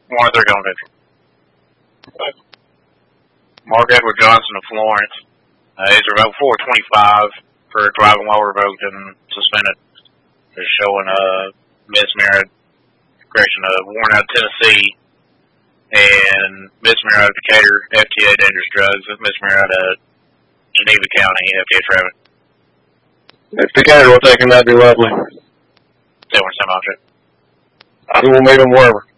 One of their convictions. Mark Edward Johnson of Florence. He's revoked 425 for driving while revoked and suspended. They're showing misdemeanor correction, warrant out of Tennessee, and misdemeanor out of Decatur, FTA dangerous drugs, and misdemeanor out of Geneva County, FTA traffic. If Decatur will take him, that'd be lovely. They want to send object. I will meet him wherever.